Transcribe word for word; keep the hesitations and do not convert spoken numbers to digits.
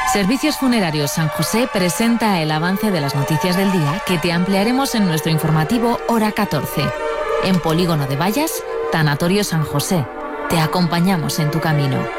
Servicios Funerarios San José presenta el avance de las noticias del día que te ampliaremos en nuestro informativo Hora catorce. En Polígono de Vallas, Tanatorio San José. Te acompañamos en tu camino.